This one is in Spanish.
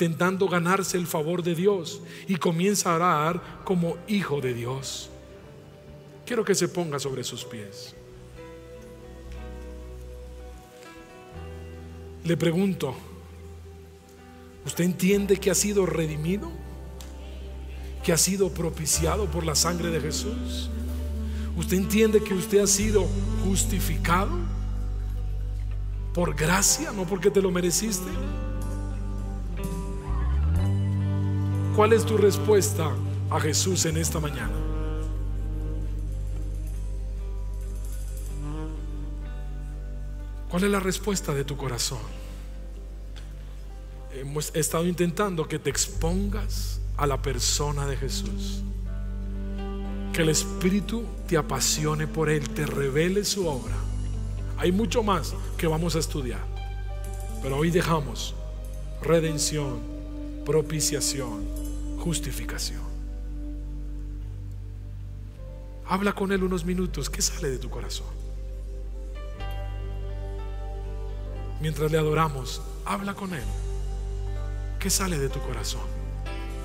intentando ganarse el favor de Dios y comienza a orar como hijo de Dios. Quiero que se ponga sobre sus pies. Le pregunto, ¿usted entiende que ha sido redimido? ¿Que ha sido propiciado por la sangre de Jesús? ¿Usted entiende que usted ha sido justificado por gracia, no porque te lo mereciste? ¿Cuál es tu respuesta a Jesús en esta mañana? ¿Cuál es la respuesta de tu corazón? Hemos estado intentando que te expongas a la persona de Jesús, que el Espíritu te apasione por Él, te revele su obra. Hay mucho más que vamos a estudiar, pero hoy dejamos redención, propiciación, justificación. Habla con Él unos minutos. ¿Qué sale de tu corazón? Mientras le adoramos, habla con Él. ¿Qué sale de tu corazón?